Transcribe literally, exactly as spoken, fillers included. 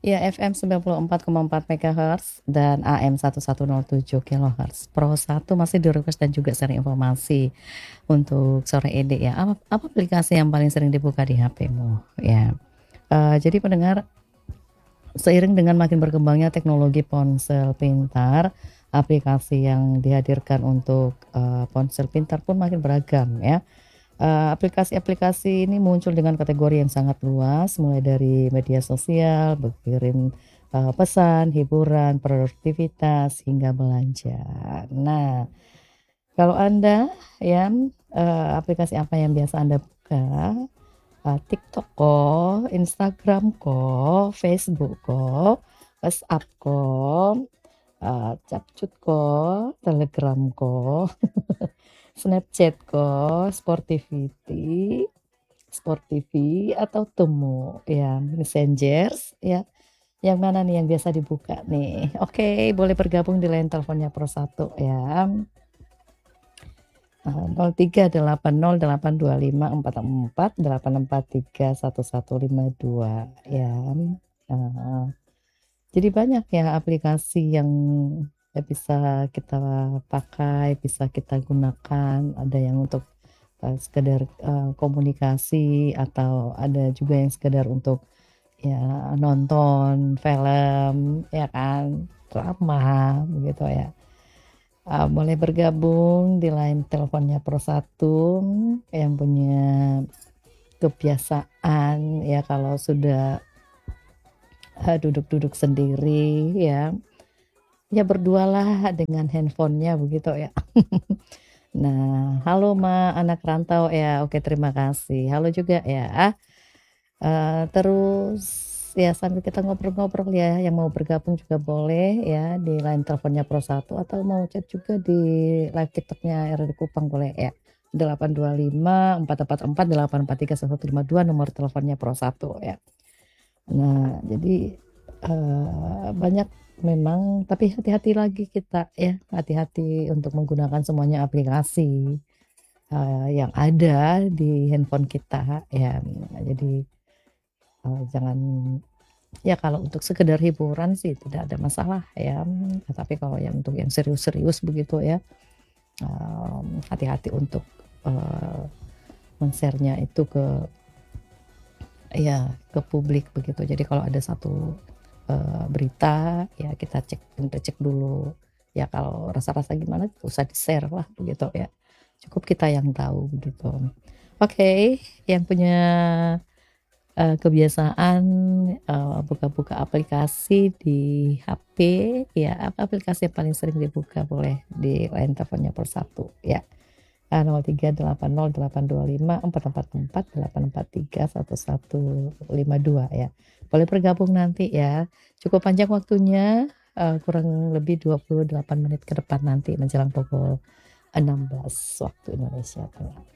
Ya, F M sembilan puluh empat koma empat megahertz dan A M seribu seratus tujuh kilohertz. Pro satu masih di-request dan juga sharing informasi untuk sore ini ya. Apa, apa aplikasi yang paling sering dibuka di H P-mu? Ya. Uh, jadi pendengar, seiring dengan makin berkembangnya teknologi ponsel pintar, aplikasi yang dihadirkan untuk uh, ponsel pintar pun makin beragam ya. Uh, aplikasi-aplikasi ini muncul dengan kategori yang sangat luas, mulai dari media sosial, berkirim uh, pesan, hiburan, produktivitas, hingga belanja. Nah, kalau Anda ya, uh, aplikasi apa yang biasa Anda buka? Uh, TikTok kok, Instagram kok, Facebook kok, WhatsApp kok, uh, Capcut kok, Telegram kok, Snapchat kok, Sportivity, Sport T V atau Temu ya, Messengers ya. Yang mana nih yang biasa dibuka nih? Oke, boleh bergabung di line teleponnya Pro satu ya. Uh, nol tiga delapan nol delapan dua lima empat empat delapan empat tiga satu satu lima dua ya. Uh, jadi banyak ya aplikasi yang ya bisa kita pakai, bisa kita gunakan. Ada yang untuk uh, sekedar uh, komunikasi, atau ada juga yang sekedar untuk ya nonton film ya kan, drama begitu ya. Uh, boleh bergabung di line teleponnya Pro satu yang punya kebiasaan ya kalau sudah uh, duduk-duduk sendiri ya. Ya berdualah dengan handphonenya begitu ya. Nah, halo Ma, anak rantau ya. Oke, terima kasih. Halo juga ya. Uh, terus ya sambil kita ngobrol-ngobrol ya, yang mau bergabung juga boleh ya di line teleponnya Pro satu, atau mau chat juga di live TikToknya R R Kupang boleh ya. delapan dua lima empat empat empat delapan empat tiga satu lima dua nomor teleponnya Pro satu ya. Nah, jadi uh, banyak memang, tapi hati-hati lagi kita ya, hati-hati untuk menggunakan semuanya aplikasi uh, yang ada di handphone kita ya. Jadi uh, jangan, ya kalau untuk sekedar hiburan sih tidak ada masalah ya, tapi kalau yang untuk yang serius-serius begitu ya, um, hati-hati untuk uh, men-share-nya itu ke ya ke publik begitu. Jadi kalau ada satu uh, berita ya kita cek kita cek dulu ya, kalau rasa-rasa gimana usah di-share lah begitu ya, cukup kita yang tahu begitu. Oke, okay, yang punya uh, kebiasaan uh, buka-buka aplikasi di H P ya, apa aplikasi yang paling sering dibuka boleh di line teleponnya Pro satu ya. nol tiga delapan nol delapan dua lima empat empat empat delapan empat tiga satu satu lima dua ya. Boleh bergabung nanti ya. Cukup panjang waktunya, uh, kurang lebih dua puluh delapan menit ke depan nanti menjelang pukul enam belas waktu Indonesia Tengah.